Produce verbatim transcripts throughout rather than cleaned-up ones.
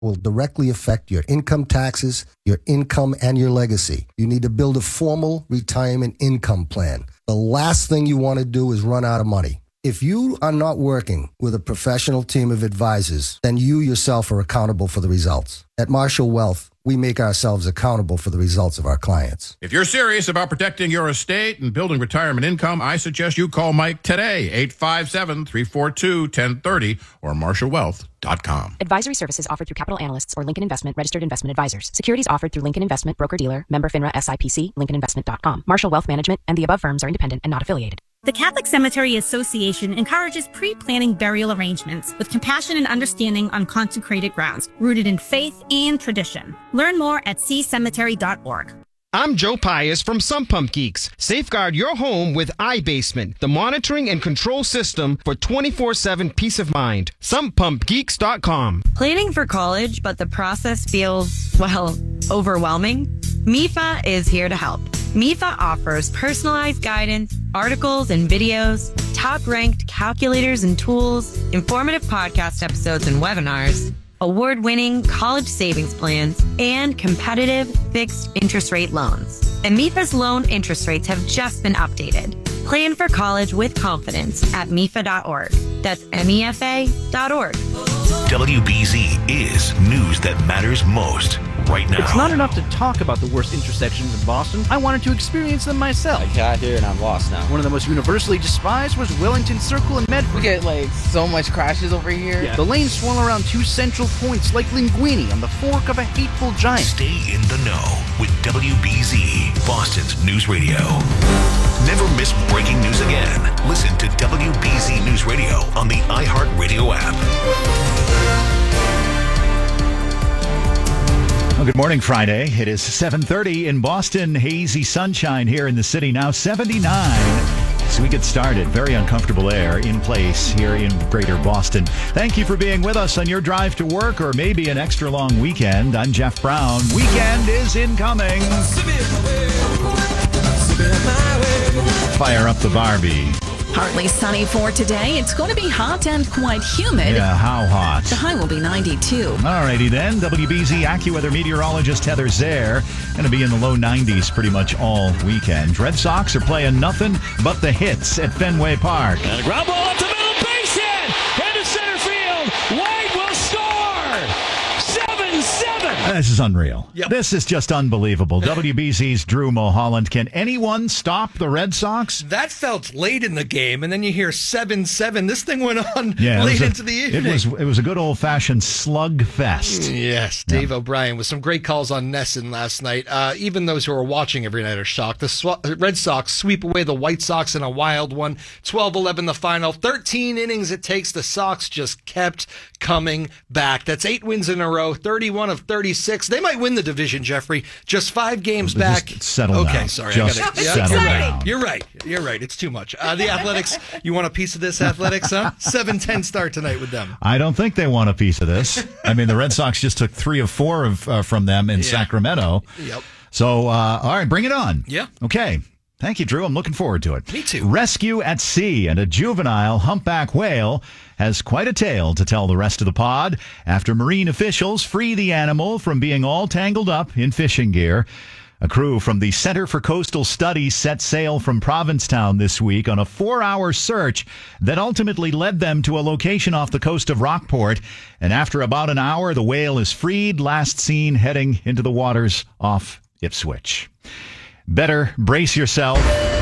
will directly affect your income taxes, your income, and your legacy. You need to build a formal retirement income plan. The last thing you want to do is run out of money. If you are not working with a professional team of advisors, then you yourself are accountable for the results. At Marshall Wealth, we make ourselves accountable for the results of our clients. If you're serious about protecting your estate and building retirement income, I suggest you call Mike today, eight five seven, three four two, one zero three zero or marshall wealth dot com. Advisory services offered through Capital Analysts or Lincoln Investment Registered Investment Advisors. Securities offered through Lincoln Investment Broker-Dealer, member FINRA S I P C, lincoln investment dot com. Marshall Wealth Management and the above firms are independent and not affiliated. The Catholic Cemetery Association encourages pre-planning burial arrangements with compassion and understanding on consecrated grounds, rooted in faith and tradition. Learn more at c cemetery dot org. I'm Joe Pius from Sump Pump Geeks. Safeguard your home with iBasement, the monitoring and control system for twenty-four seven peace of mind. sump pump geeks dot com. Planning for college, but the process feels, well, overwhelming? M I F A is here to help. M I F A offers personalized guidance, articles and videos, top-ranked calculators and tools, informative podcast episodes and webinars, award-winning college savings plans, and competitive fixed interest rate loans. And M I F A's loan interest rates have just been updated. Plan for college with confidence at M I F A dot org. That's M E F A dot org. W B Z is news that matters most right now. It's not enough to talk about the worst intersections in Boston. I wanted to experience them myself. I got here and I'm lost now. One of the most universally despised was Wellington Circle in Medford. We get like so much crashes over here. Yeah. The lanes swirl around two central points like Linguini on the fork of a hateful giant. Stay in the know with W B Z, Boston's news radio. Never miss breaking news again. Listen to W B Z News Radio on the iHeartRadio app. Well, good morning, Friday. It is seven thirty in Boston. Hazy sunshine here in the city now, seventy-nine. So we get started. Very uncomfortable air in place here in Greater Boston. Thank you for being with us on your drive to work or maybe an extra long weekend. I'm Jeff Brown. Weekend is incoming. Fire up the Barbie. Partly sunny for today. It's going to be hot and quite humid. Yeah, how hot? The high will be ninety-two. All righty then. W B Z AccuWeather meteorologist Heather Zare going to be in the low nineties pretty much all weekend. Red Sox are playing nothing but the hits at Fenway Park. And a ground ball up the middle, base hit, into center field. White will score. seven seven. This is unreal. Yep. This is just unbelievable. W B Z's Drew Mulholland. Can anyone stop the Red Sox? That felt late in the game, and then you hear seven seven. This thing went on yeah, late a, into the evening. It was it was a good old-fashioned slug fest. Yes, Dave yeah. O'Brien with some great calls on Nesson last night. Uh, even those who are watching every night are shocked. The sw- Red Sox sweep away the White Sox in a wild one. twelve eleven the final. thirteen innings it takes. The Sox just kept coming back. That's eight wins in a row, thirty-one of thirty-six. They might win the division, Jeffrey. Just five games Just back. Settle okay, down. sorry. Just I gotta, settle down. You're right. You're right. It's too much. Uh, the Athletics, you want a piece of this, Athletics, huh? seven ten start tonight with them. I don't think they want a piece of this. I mean, the Red Sox just took three of four of, uh, from them in Yeah. Sacramento. Yep. So, uh, all right, bring it on. Yeah. Okay. Thank you, Drew. I'm looking forward to it. Me too. Rescue at sea, and a juvenile humpback whale has quite a tale to tell the rest of the pod after marine officials free the animal from being all tangled up in fishing gear. A crew from the Center for Coastal Studies set sail from Provincetown this week on a four-hour search that ultimately led them to a location off the coast of Rockport. And after about an hour, the whale is freed, last seen heading into the waters off Ipswich. Better brace yourself.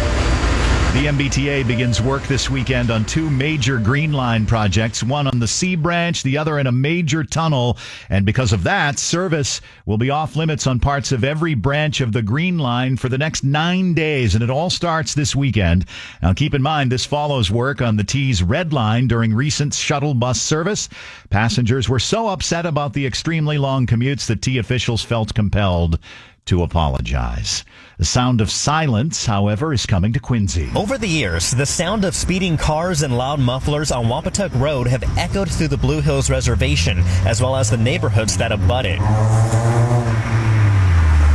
The M B T A begins work this weekend on two major Green Line projects, one on the Sea Branch, the other in a major tunnel. And because of that, service will be off limits on parts of every branch of the Green Line for the next nine days. And it all starts this weekend. Now, keep in mind, this follows work on the T's Red Line during recent shuttle bus service. Passengers were so upset about the extremely long commutes that T officials felt compelled to apologize. The sound of silence, however, is coming to Quincy. Over the years, the sound of speeding cars and loud mufflers on Wampatuck Road have echoed through the Blue Hills Reservation, as well as the neighborhoods that abut it.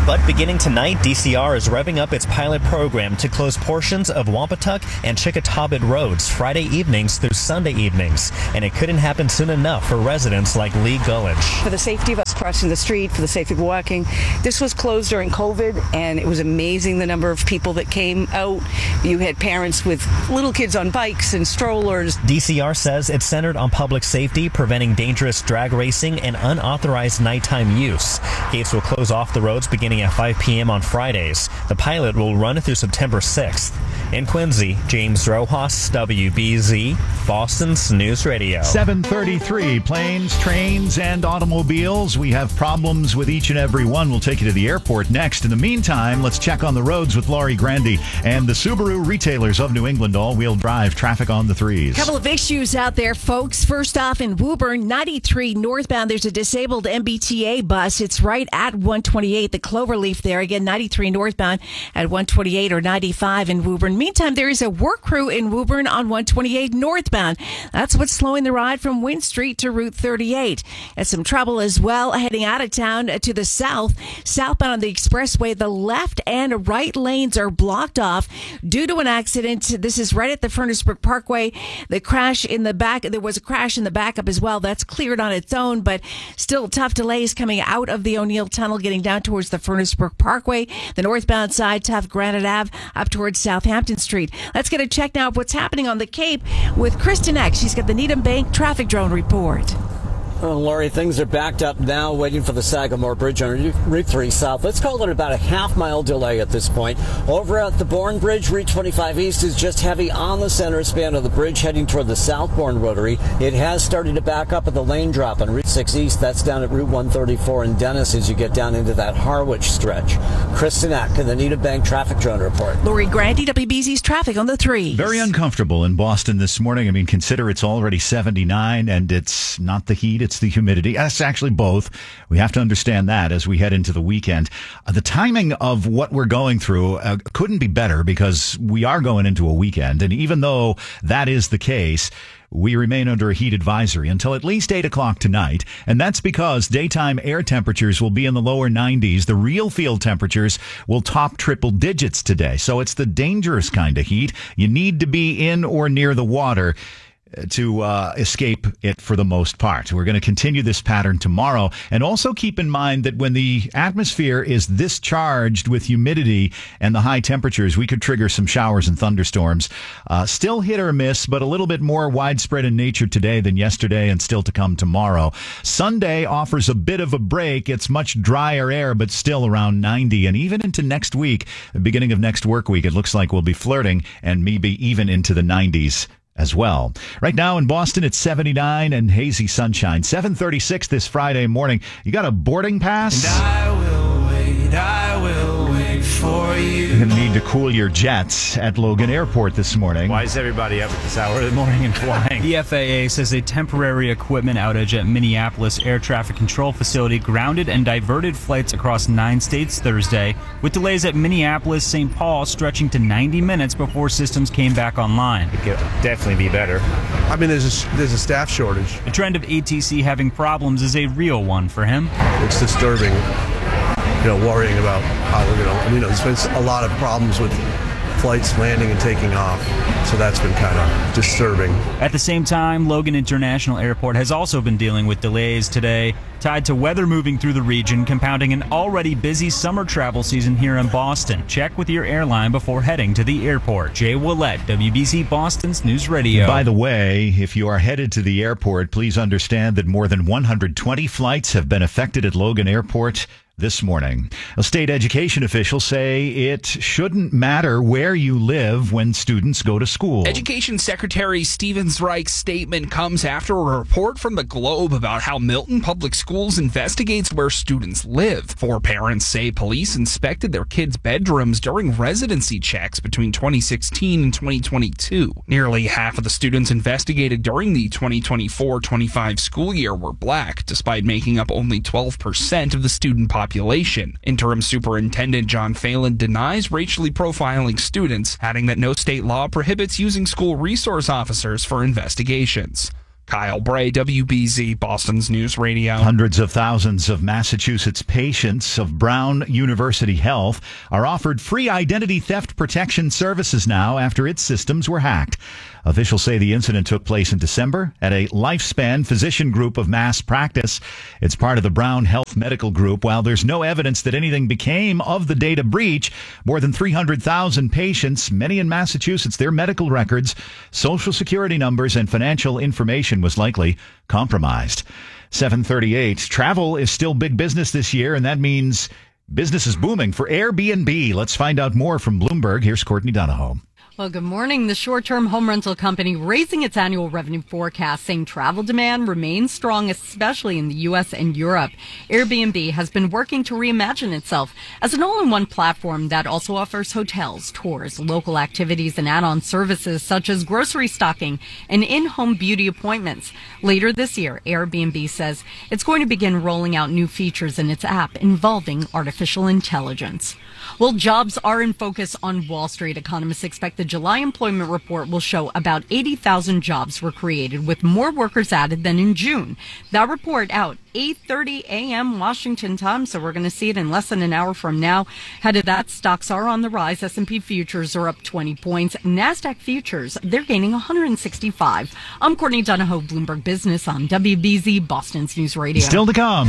But beginning tonight, D C R is revving up its pilot program to close portions of Wampatuck and Chickatawbit roads Friday evenings through Sunday evenings. And it couldn't happen soon enough for residents like Lee Gullidge. For the safety of us crossing the street, for the safety of walking, this was closed during COVID, and it was amazing the number of people that came out. You had parents with little kids on bikes and strollers. D C R says it's centered on public safety, preventing dangerous drag racing and unauthorized nighttime use. Gates will close off the roads beginning at five p.m. on Fridays. The pilot will run through September sixth. In Quincy, James Rojas, W B Z, Boston's News Radio. seven thirty-three, planes, trains, and automobiles. We have problems with each and every one. We'll take you to the airport next. In the meantime, let's check on the roads with Laurie Grandy and the Subaru retailers of New England all-wheel drive. Traffic on the threes. Couple of issues out there, folks. First off, in Woburn, ninety-three northbound, there's a disabled M B T A bus. It's right at one twenty-eight, the Cloverleaf there. Again, ninety-three northbound at one twenty-eight or ninety-five in Woburn. Meantime, there is a work crew in Woburn on one twenty-eight northbound. That's what's slowing the ride from Wynn Street to Route thirty-eight. And some trouble as well heading out of town to the south. Southbound on the expressway, the left and right lanes are blocked off due to an accident. This is right at the Furnace Brook Parkway. The crash in the back, there was a crash in the backup as well. That's cleared on its own, but still tough delays coming out of the O'Neill Tunnel, getting down towards the Furnace Brook Parkway. The northbound side, tough Granite Ave up towards Southampton Street. Let's get a check now of what's happening on the Cape with Kristen Eck. She's got the Needham Bank traffic drone report. Well, Laurie, things are backed up now, waiting for the Sagamore Bridge on Route three South. Let's call it about a half-mile delay at this point. Over at the Bourne Bridge, Route twenty-five East is just heavy on the center span of the bridge, heading toward the South Bourne Rotary. It has started to back up at the lane drop on Route six East. That's down at Route one thirty-four in Dennis as you get down into that Harwich stretch. Kristen Eck in the Needham Bank traffic drone report. Laurie Grandy, W B Z's traffic on the threes. Very uncomfortable in Boston this morning. I mean, consider it's already seventy-nine, and it's not the heat, it's the humidity. That's actually both. We have to understand that as we head into the weekend. Uh, the timing of what we're going through uh, couldn't be better because we are going into a weekend. And even though that is the case, we remain under a heat advisory until at least eight o'clock tonight. And that's because daytime air temperatures will be in the lower nineties. The real field temperatures will top triple digits today. So it's the dangerous kind of heat. You need to be in or near the water to uh, escape it for the most part. We're going to continue this pattern tomorrow. And also keep in mind that when the atmosphere is this charged with humidity and the high temperatures, we could trigger some showers and thunderstorms. Uh, still hit or miss, but a little bit more widespread in nature today than yesterday and still to come tomorrow. Sunday offers a bit of a break. It's much drier air, but still around ninety. And even into next week, the beginning of next work week, it looks like we'll be flirting and maybe even into the nineties as well. Right now in Boston, it's seventy-nine and hazy sunshine. seven thirty-six this Friday morning. You got a boarding pass? And I will wait, I will wait for you. You're going to need to cool your jets at Logan Airport this morning. Why is everybody up at this hour of the morning and flying? The F A A says a temporary equipment outage at Minneapolis Air Traffic Control Facility grounded and diverted flights across nine states Thursday, with delays at Minneapolis, Saint Paul stretching to ninety minutes before systems came back online. It could definitely be better. I mean, there's a, there's a staff shortage. The trend of A T C having problems is a real one for him. It's disturbing, you know, worrying about how we're going to, you know, there's been a lot of problems with flights landing and taking off, so that's been kind of disturbing. At the same time, Logan International Airport has also been dealing with delays today, tied to weather moving through the region, compounding an already busy summer travel season here in Boston. Check with your airline before heading to the airport. Jay Willett, W B C Boston's News Radio. By the way, if you are headed to the airport, please understand that more than one hundred twenty flights have been affected at Logan Airport this morning. State education officials say it shouldn't matter where you live when students go to school. Education Secretary Stephen Reich's statement comes after a report from the Globe about how Milton Public Schools investigates where students live. Four parents say police inspected their kids' bedrooms during residency checks between twenty sixteen and twenty twenty-two. Nearly half of the students investigated during the twenty twenty-four twenty-five school year were black, despite making up only twelve percent of the student population. Population. Interim Superintendent John Phelan denies racially profiling students, adding that no state law prohibits using school resource officers for investigations. Kyle Bray, W B Z, Boston's News Radio. Hundreds of thousands of Massachusetts patients of Brown University Health are offered free identity theft protection services now after its systems were hacked. Officials say the incident took place in December at a Lifespan physician group of mass practice. It's part of the Brown Health Medical Group. While there's no evidence that anything became of the data breach, more than three hundred thousand patients, many in Massachusetts, their medical records, social security numbers, and financial information was likely compromised. seven thirty-eight. Travel is still big business this year, and that means business is booming for Airbnb. Let's find out more from Bloomberg. Here's Courtney Donahoe. Well, good morning. The short-term home rental company raising its annual revenue forecast, saying travel demand remains strong, especially in the U S and Europe. Airbnb has been working to reimagine itself as an all-in-one platform that also offers hotels, tours, local activities, and add-on services such as grocery stocking and in-home beauty appointments. Later this year, Airbnb says it's going to begin rolling out new features in its app involving artificial intelligence. Well, jobs are in focus on Wall Street. Economists expect the July employment report will show about eighty thousand jobs were created, with more workers added than in June. That report out eight thirty a.m. Washington time, so we're going to see it in less than an hour from now. Ahead of that, stocks are on the rise. S and P futures are up twenty points. NASDAQ futures, they're gaining one hundred sixty-five. I'm Courtney Donahoe, Bloomberg Business on W B Z, Boston's News Radio. Still to come.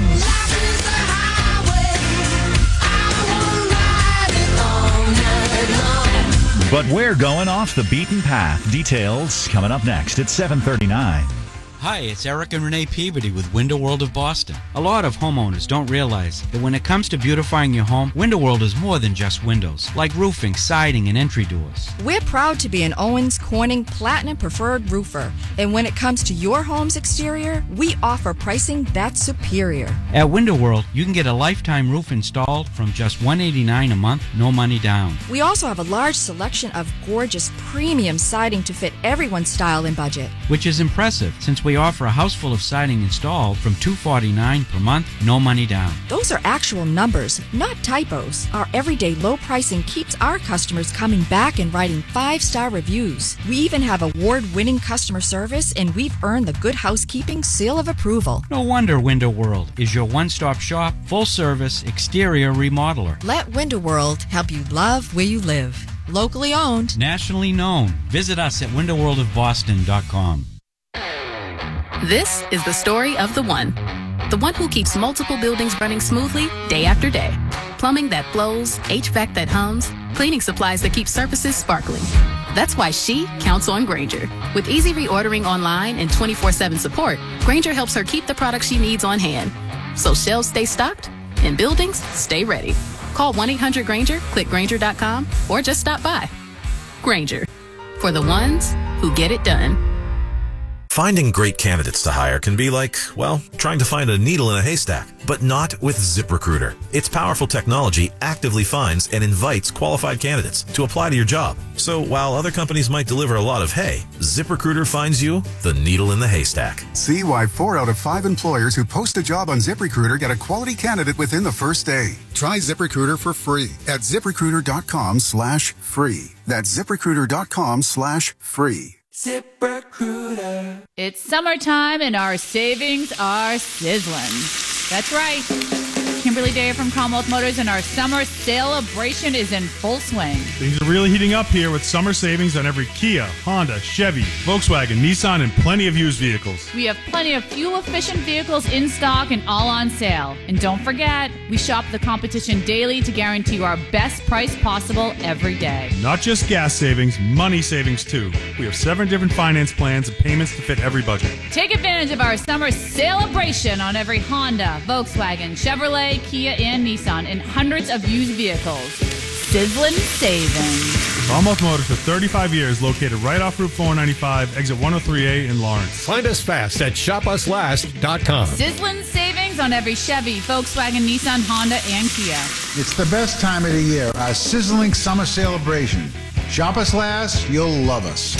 But we're going off the beaten path. Details coming up next at seven thirty-nine. Hi, it's Eric and Renee Peabody with Window World of Boston. A lot of homeowners don't realize that when it comes to beautifying your home, Window World is more than just windows, like roofing, siding, and entry doors. We're proud to be an Owens Corning Platinum Preferred Roofer. And when it comes to your home's exterior, we offer pricing that's superior. At Window World, you can get a lifetime roof installed from just one hundred eighty-nine dollars a month, no money down. We also have a large selection of gorgeous premium siding to fit everyone's style and budget. Which is impressive, since we offer a house full of siding installed from two hundred forty-nine dollars per month, no money down. Those are actual numbers, not typos. Our everyday low pricing keeps our customers coming back and writing five-star reviews. We even have award-winning customer service, and we've earned the Good Housekeeping seal of approval. No wonder Window World is your one-stop shop, full-service exterior remodeler. Let Window World help you love where you live. Locally owned. Nationally known. Visit us at window world of boston dot com. This is the story of the one. The one who keeps multiple buildings running smoothly day after day. Plumbing that flows, H V A C that hums, cleaning supplies that keep surfaces sparkling. That's why she counts on Grainger. With easy reordering online and twenty-four seven support, Grainger helps her keep the products she needs on hand. So shelves stay stocked and buildings stay ready. Call one eight hundred Grainger, click Grainger dot com, or just stop by. Grainger, for the ones who get it done. Finding great candidates to hire can be like, well, trying to find a needle in a haystack, but not with ZipRecruiter. Its powerful technology actively finds and invites qualified candidates to apply to your job. So while other companies might deliver a lot of hay, ZipRecruiter finds you the needle in the haystack. See why four out of five employers who post a job on ZipRecruiter get a quality candidate within the first day. Try ZipRecruiter for free at ZipRecruiter.com slash free. That's ZipRecruiter.com slash free. ZipRecruiter. It's summertime and our savings are sizzling. That's right. Kimberly Daya from Commonwealth Motors, and our summer celebration is in full swing. Things are really heating up here with summer savings on every Kia, Honda, Chevy, Volkswagen, Nissan, and plenty of used vehicles. We have plenty of fuel-efficient vehicles in stock and all on sale. And don't forget, we shop the competition daily to guarantee our best price possible every day. Not just gas savings, money savings too. We have seven different finance plans and payments to fit every budget. Take advantage of our summer celebration on every Honda, Volkswagen, Chevrolet, Kia, and Nissan, and hundreds of used vehicles. Sizzling savings. Commonwealth Motors for thirty-five years, located right off Route four ninety-five, exit one oh three A in Lawrence. Find us fast at shop us last dot com. Sizzling savings on every Chevy, Volkswagen, Nissan, Honda, and Kia. It's the best time of the year, our sizzling summer celebration. Shop us last, you'll love us.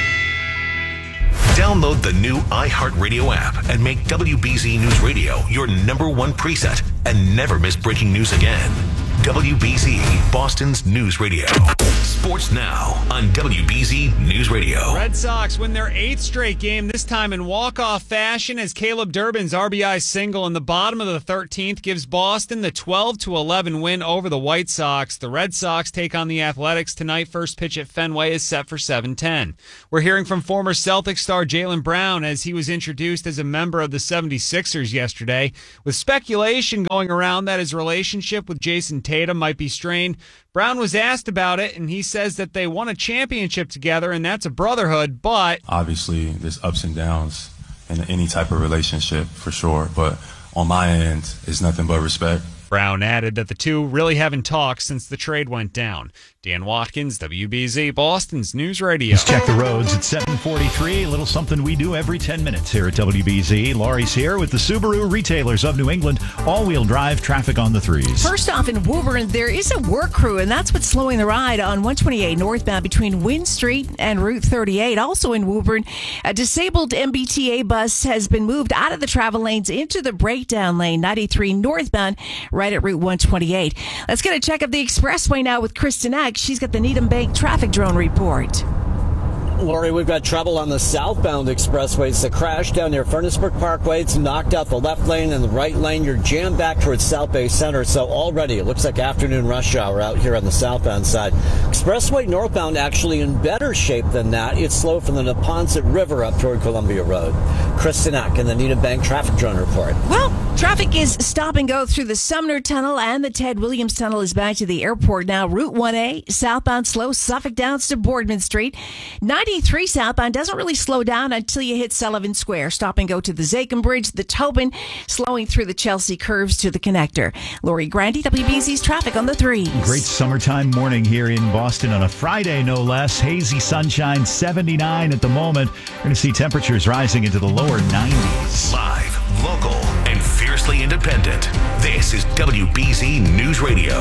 Download the new iHeartRadio app and make W B Z News Radio your number one preset and never miss breaking news again. W B Z, Boston's News Radio. Sports now on W B Z News Radio. Red Sox win their eighth straight game, this time in walk-off fashion, as Caleb Durbin's R B I single in the bottom of the thirteenth gives Boston the twelve to eleven win over the White Sox. The Red Sox take on the Athletics tonight. First pitch at Fenway is set for seven ten. We're hearing from former Celtics star Jaylen Brown as he was introduced as a member of the seventy-sixers yesterday, with speculation going around that his relationship with Jason Tatum might be strained. Brown was asked about it, and he says that they won a championship together, and that's a brotherhood, but... Obviously, there's ups and downs in any type of relationship, for sure, but on my end, it's nothing but respect. Brown added that the two really haven't talked since the trade went down. Dan Watkins, W B Z, Boston's News Radio. Let's check the roads at seven forty-three. A little something we do every ten minutes here at W B Z. Laurie's here with the Subaru Retailers of New England. All-wheel drive traffic on the threes. First off, in Woburn, there is a work crew, and that's what's slowing the ride on one twenty-eight northbound between Wynn Street and Route thirty-eight. Also in Woburn, a disabled M B T A bus has been moved out of the travel lanes into the breakdown lane, ninety-three northbound, right at Route one twenty-eight. Let's get a check of the expressway now with Kristen Eck. She's got the Needham Bank traffic drone report. Lori, we've got trouble on the southbound expressway. It's a crash down near Furnaceburg Parkway. It's knocked out the left lane and the right lane. You're jammed back towards South Bay Center. So already it looks like afternoon rush hour out here on the southbound side. Expressway northbound actually in better shape than that. It's slow from the Neponset River up toward Columbia Road. Kristen Eck in the Needham Bank traffic drone report. Well, traffic is stop and go through the Sumner Tunnel, and the Ted Williams Tunnel is back to the airport now. Route one A, southbound slow, Suffolk Downs to Boardman Street. ninety-three southbound doesn't really slow down until you hit Sullivan Square. Stop and go to the Zachem Bridge, the Tobin, slowing through the Chelsea curves to the connector. Lori Grandy, W B Z's traffic on the threes. Great summertime morning here in Boston on a Friday, no less. Hazy sunshine, seventy-nine at the moment. We're going to see temperatures rising into the lower nineties. Live, local, and fiercely independent. This is W B Z News Radio.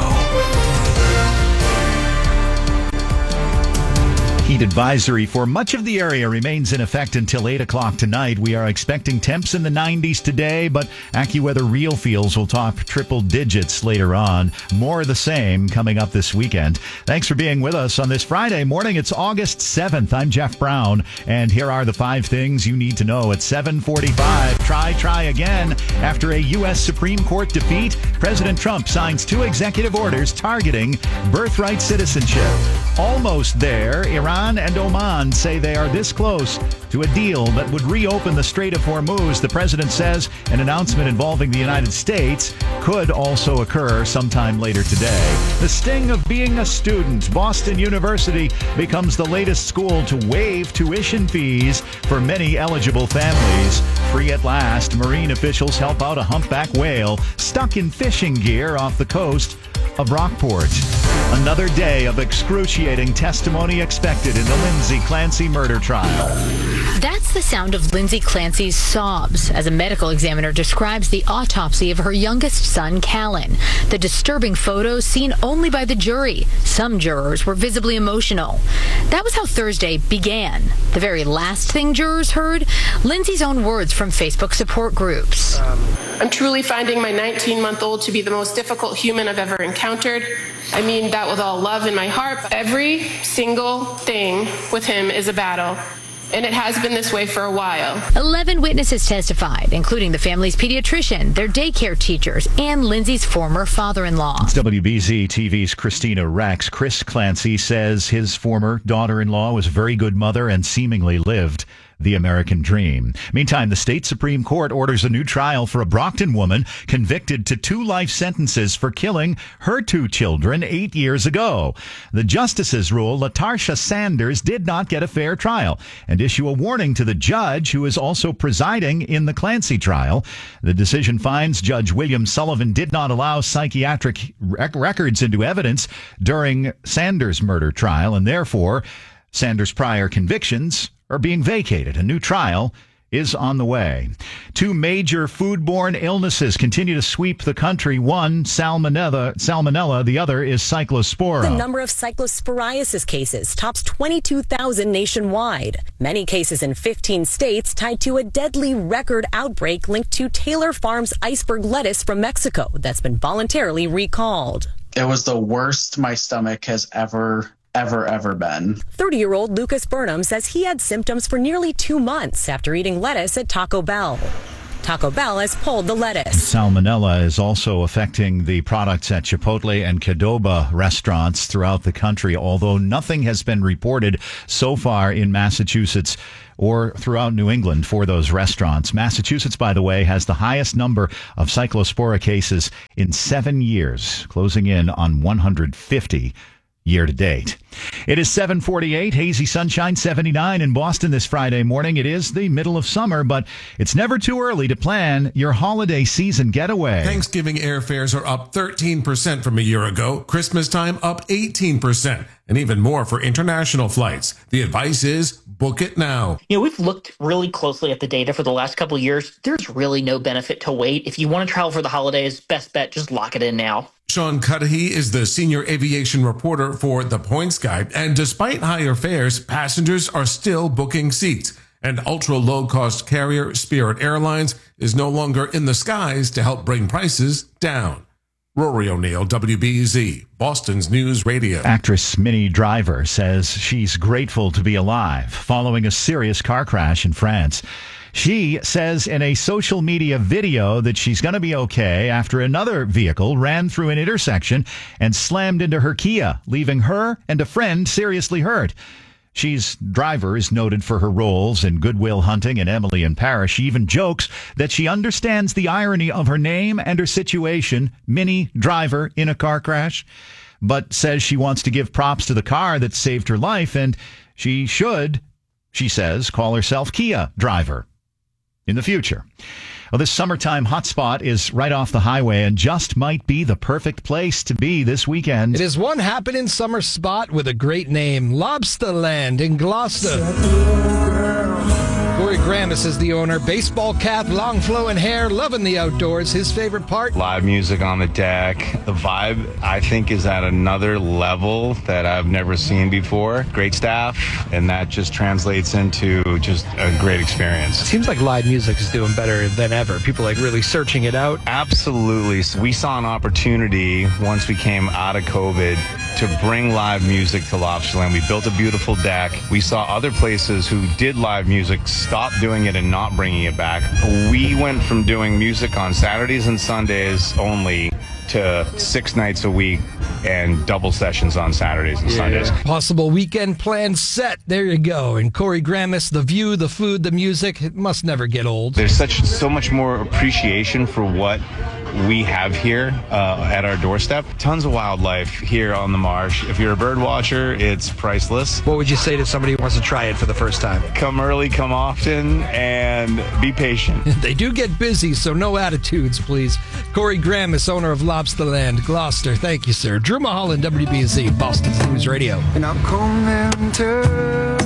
Heat advisory for much of the area remains in effect until eight o'clock tonight. We are expecting temps in the nineties today, but AccuWeather Real Feels will top triple digits later on. More of the same coming up this weekend. Thanks for being with us on this Friday morning. It's August seventh. I'm Jeff Brown, and here are the five things you need to know at seven forty-five. Try, try again. After a U S Supreme Court defeat, President Trump signs two executive orders targeting birthright citizenship. Almost there. Iran and Oman say they are this close to a deal that would reopen the Strait of Hormuz. The president says an announcement involving the United States could also occur sometime later today. The sting of being a student. Boston University becomes the latest school to waive tuition fees for many eligible families. Free at last. Marine officials help out a humpback whale stuck in fishing gear off the coast of Rockport. Another day of excruciating testimony expected in the Lindsay Clancy murder trial. That's the sound of Lindsay Clancy's sobs as a medical examiner describes the autopsy of her youngest son, Callan. The disturbing photos seen only by the jury. Some jurors were visibly emotional. That was how Thursday began. The very last thing jurors heard, Lindsay's own words from Facebook support groups. I'm truly finding my nineteen-month-old to be the most difficult human I've ever encountered. I mean that with all love in my heart. Every single thing with him is a battle. And it has been this way for a while. Eleven witnesses testified, including the family's pediatrician, their daycare teachers, and Lindsay's former father-in-law. It's W B Z T V's Christina Rex. Chris Clancy says his former daughter-in-law was a very good mother and seemingly lived the American dream. Meantime, the state Supreme Court orders a new trial for a Brockton woman convicted to two life sentences for killing her two children eight years ago. The justices rule LaTarsha Sanders did not get a fair trial and issue a warning to the judge who is also presiding in the Clancy trial. The decision finds Judge William Sullivan did not allow psychiatric rec- records into evidence during Sanders' murder trial, and therefore Sanders' prior convictions are being vacated. A new trial is on the way. Two major foodborne illnesses continue to sweep the country. One, salmonella, salmonella. The other is cyclospora. The number of cyclosporiasis cases tops twenty-two thousand nationwide. Many cases in fifteen states tied to a deadly record outbreak linked to Taylor Farms iceberg lettuce from Mexico that's been voluntarily recalled. It was the worst my stomach has ever, ever, ever been. thirty-year-old Lucas Burnham says he had symptoms for nearly two months after eating lettuce at Taco Bell. Taco Bell has pulled the lettuce. Salmonella is also affecting the products at Chipotle and Qdoba restaurants throughout the country, although nothing has been reported so far in Massachusetts or throughout New England for those restaurants. Massachusetts, by the way, has the highest number of Cyclospora cases in seven years, closing in on one hundred fifty year to date. It is seven forty-eight, hazy sunshine, seventy-nine in Boston this Friday morning. It is the middle of summer, but it's never too early to plan your holiday season getaway. Thanksgiving airfares are up thirteen percent from a year ago. Christmas time up eighteen percent, and even more for international flights. The advice is book it now. You know, we've looked really closely at the data for the last couple of years. There's really no benefit to wait. If you want to travel for the holidays, best bet, just lock it in now. Sean Cudahy is the senior aviation reporter for The Points Guide, and despite higher fares, passengers are still booking seats. And ultra-low-cost carrier Spirit Airlines is no longer in the skies to help bring prices down. Rory O'Neill, W B Z, Boston's News Radio. Actress Minnie Driver says she's grateful to be alive following a serious car crash in France. She says in a social media video that she's going to be okay after another vehicle ran through an intersection and slammed into her Kia, leaving her and a friend seriously hurt. She's Driver is noted for her roles in Good Will Hunting and Emily in Paris. She even jokes that she understands the irony of her name and her situation, Minnie Driver, in a car crash, but says she wants to give props to the car that saved her life, and she should, she says, call herself Kia Driver in the future. Well, this summertime hotspot is right off the highway and just might be the perfect place to be this weekend. It is one happening summer spot with a great name, Lobsterland in Gloucester. Corey Gramis is the owner. Baseball cap, long flowing hair, loving the outdoors. His favorite part? Live music on the deck. The vibe, I think, is at another level that I've never seen before. Great staff, and that just translates into just a great experience. Seems like live music is doing better than ever. People like really searching it out. Absolutely. So we saw an opportunity once we came out of COVID to bring live music to Lobsterland. We built a beautiful deck. We saw other places who did live music stop doing it and not bringing it back. We went from doing music on Saturdays and Sundays only to six nights a week and double sessions on Saturdays and yeah. Sundays. Possible weekend plans set. There you go. And Corey Gramis, the view, the food, the music, it must never get old. There's such so much more appreciation for what we have here uh, at our doorstep. Tons of wildlife here on the marsh. If you're a bird watcher, it's priceless. What would you say to somebody who wants to try it for the first time? Come early, come often, and be patient. They do get busy, so no attitudes, please. Corey Gramis, owner of Lobsterland, Gloucester. Thank you, sir. Drew Mulholland, W B Z, Boston's News Radio. And I'm coming to...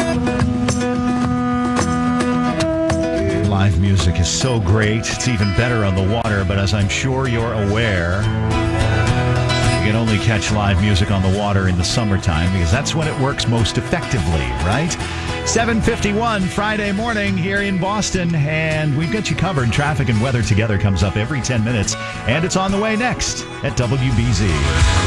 Live music is so great. It's even better on the water, but as I'm sure you're aware, you can only catch live music on the water in the summertime because that's when it works most effectively, right? seven fifty-one Friday morning here in Boston, and we've got you covered. Traffic and weather together comes up every ten minutes, and it's on the way next at W B Z.